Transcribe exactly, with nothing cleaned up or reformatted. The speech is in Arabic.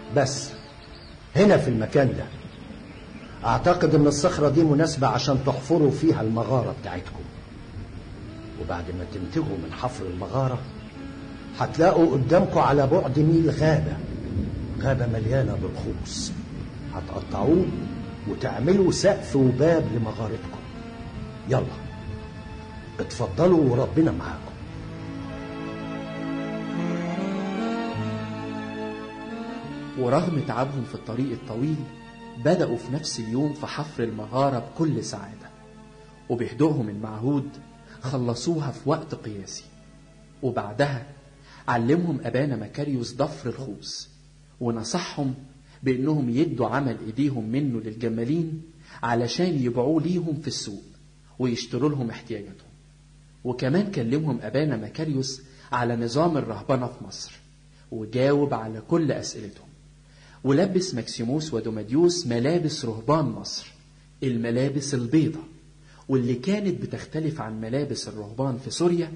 بس هنا في المكان ده اعتقد ان الصخرة دي مناسبة عشان تحفروا فيها المغارة بتاعتكم، وبعد ما تنتهوا من حفر المغارة هتلاقوا قدامكم على بعد ميل غابة غابة مليانة بالخوص، هتقطعوه وتعملوا سقف وباب لمغارتكم. يلا اتفضلوا وربنا معاكم. ورغم تعبهم في الطريق الطويل بدأوا في نفس اليوم في حفر المغارة بكل سعادة، وبهدوءهم المعهود خلصوها في وقت قياسي. وبعدها علمهم أبانا مكاريوس ضفر الخوص، ونصحهم بأنهم يدوا عمل إيديهم منه للجمالين علشان يبيعوه ليهم في السوق ويشتروا لهم احتياجاتهم. وكمان كلمهم أبانا مكاريوس على نظام الرهبنة في مصر، وجاوب على كل أسئلتهم، ولبس مكسيموس ودوماديوس ملابس رهبان مصر، الملابس البيضة واللي كانت بتختلف عن ملابس الرهبان في سوريا